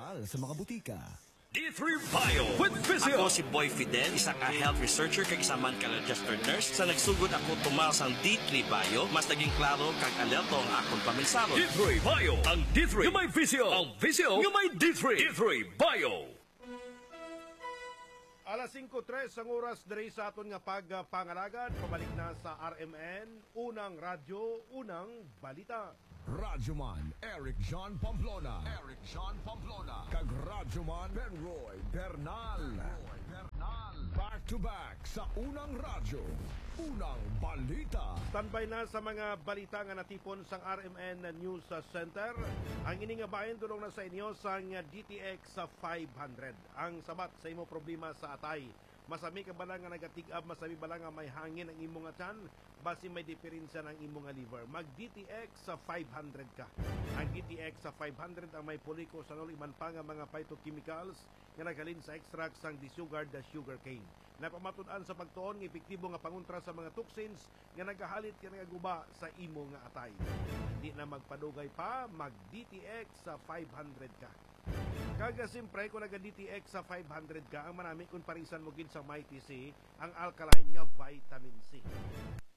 opisyal sa mga butika. D3 Bio with Physio. Ako si Boy Fidel, isa ka health researcher kag isa man ka registered nurse. Sa nagsugod ako tumal sang D3 Bio, mas naging klaro kag alerto ang akong paminsalo. D3 Bio. Ang D3 yung may Physio. Ang Physio yung may D3. D3 Bio. Alas 5:03 ang oras diri sa aton nga pagpangalagan. Pabalik na sa RMN, unang radyo, unang balita. Radyoman Eric John Pamplona. Kag Radyoman Benroy Bernal. Back to back sa unang radyo, unang balita. Standby na sa mga balita nga natipon sang RMN News Center. Ang iningabayan dulong na sa inyo sang DTX sa 500. Ang sabat sa imo problema sa atay. Masami ka bala nga nagatig-up, masami bala nga may hangin ang imong nga tiyan, basi may diferensya ng imong nga liver. Mag DTX sa 500 ka. Ang DTX sa 500 ang may poliko sa iman pa nga mga phytochemicals nga nagalin sa extract sang disugared the sugarcane. Napamatud-an sa pagtuon ng epektibo nga pangontra sa mga toxins nga nagahalit ka nagaguba sa imo nga atay. Hindi na magpadugay pa, mag DTX sa 500 ka. Kaga simpre kung naga-DTX sa 500 ka, ang manami kung parisan mo gid sa MyTC ang alkaline nga vitamin C.